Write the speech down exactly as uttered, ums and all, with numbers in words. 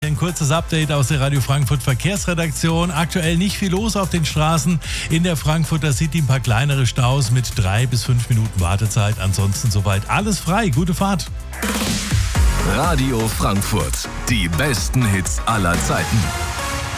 ein kurzes Update aus der Radio Frankfurt Verkehrsredaktion. Aktuell nicht viel los auf den Straßen. In der Frankfurter City ein paar kleinere Staus mit drei bis fünf Minuten Wartezeit. Ansonsten soweit alles frei. Gute Fahrt. Radio Frankfurt. Die besten Hits aller Zeiten.